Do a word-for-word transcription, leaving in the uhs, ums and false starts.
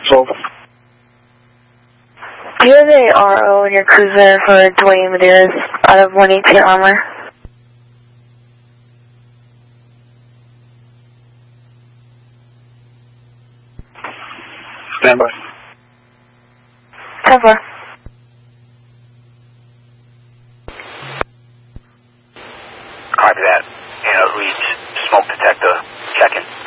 So, do you have a R O in your cruiser for Dwayne Medeiros out of one eighteen Armor? stand by. ten four. Copy that. You know, reads smoke detector. Checking.